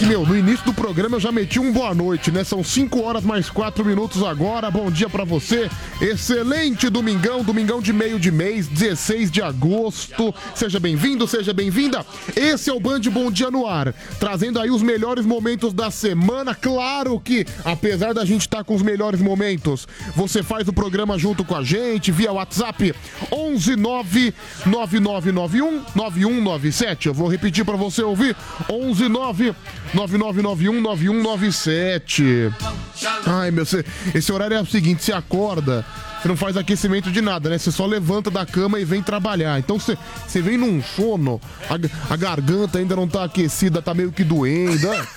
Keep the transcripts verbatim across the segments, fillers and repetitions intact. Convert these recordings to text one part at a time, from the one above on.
que, meu, no início do programa eu já meti um boa noite, né? São cinco horas mais quatro minutos agora. Bom dia pra você. Excelente domingão, domingão de meio de mês, dezesseis de agosto. Seja bem-vindo, seja bem-vinda. Esse é o Band Bom Dia no Ar, trazendo aí os melhores momentos da semana. Claro que, apesar da gente estar com os melhores momentos, você faz o programa junto com a gente via WhatsApp onze nove nove nove nove um nove um nove sete. Eu vou repetir pra você ouvir. onze nove nove nove nove um nove um nove sete. Ai, meu, cê, esse horário é o seguinte, você acorda, você não faz aquecimento de nada, né? Você só levanta da cama e vem trabalhar. Então você vem num sono, a, a garganta ainda não tá aquecida, tá meio que doendo. É?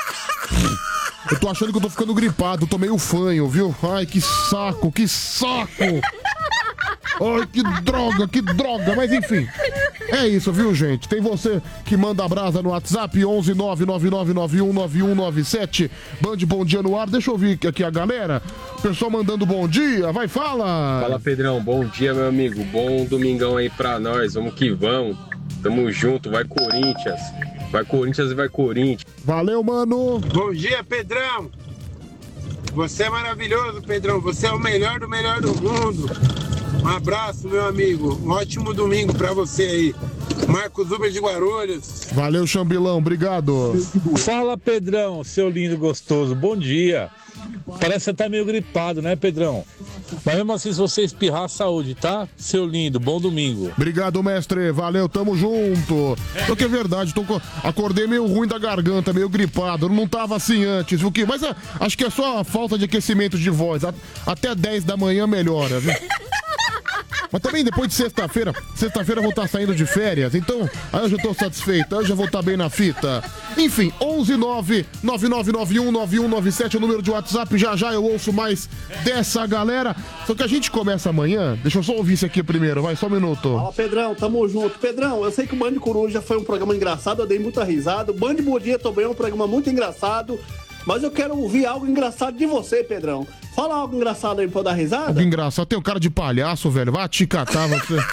Eu tô achando que eu tô ficando gripado, tô meio fanho, viu? Ai, que saco, que saco! Ai, que droga, que droga, mas enfim. É isso, viu, gente? Tem você que manda a brasa no WhatsApp onze nove nove nove nove um nove um nove sete. Band Bom Dia no Ar. Deixa eu ouvir aqui a galera. Pessoal mandando bom dia. Vai, fala. Fala, Pedrão. Bom dia, meu amigo. Bom domingão aí pra nós. Vamos que vamos. Tamo junto. Vai, Corinthians. Vai, Corinthians e vai, Corinthians. Valeu, mano. Bom dia, Pedrão. Você é maravilhoso, Pedrão. Você é o melhor do melhor do mundo. Um abraço, meu amigo. Um ótimo domingo pra você aí. Marcos Uber de Guarulhos. Valeu, Chambilão. Obrigado. Fala, Pedrão, seu lindo gostoso. Bom dia. Parece que você tá meio gripado, né, Pedrão? Mas mesmo assim, se você espirrar, saúde, tá? Seu lindo, bom domingo. Obrigado, mestre. Valeu, tamo junto. Só que é verdade, tô, acordei meio ruim da garganta, meio gripado. Eu não tava assim antes, viu? Mas é, acho que é só a falta de aquecimento de voz. Até dez da manhã melhora, viu? Mas também depois de sexta-feira, sexta-feira eu vou estar saindo de férias, então aí eu já tô satisfeito, aí eu já vou estar bem na fita. Enfim, onze nove nove nove nove um nove um nove sete é o número de WhatsApp, já já eu ouço mais dessa galera. Só que a gente começa amanhã, deixa eu só ouvir isso aqui primeiro, vai, só um minuto. Fala, Pedrão, tamo junto. Pedrão, eu sei que o Band Coruja foi um programa engraçado, eu dei muita risada. O Band Bom Dia também é um programa muito engraçado. Mas eu quero ouvir algo engraçado de você, Pedrão. Fala algo engraçado aí pra eu dar risada. Algo engraçado. Tem um cara de palhaço, velho. Vai te catar, você.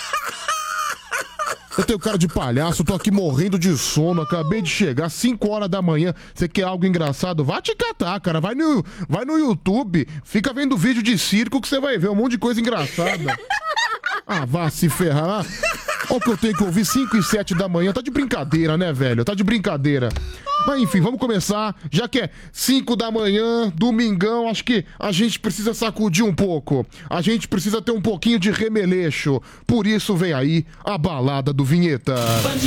Eu tenho cara de palhaço, tô aqui morrendo de sono, acabei de chegar, cinco horas da manhã. Você quer algo engraçado? Vai te catar, cara. Vai no, vai no YouTube, fica vendo vídeo de circo que você vai ver um monte de coisa engraçada. Ah, vá se ferrar. Olha o que eu tenho que ouvir, cinco e sete da manhã. Tá de brincadeira, né, velho? Tá de brincadeira. Mas enfim, vamos começar. Já que é cinco da manhã, domingão, acho que a gente precisa sacudir um pouco. A gente precisa ter um pouquinho de remeleixo. Por isso vem aí a balada do Vinheta.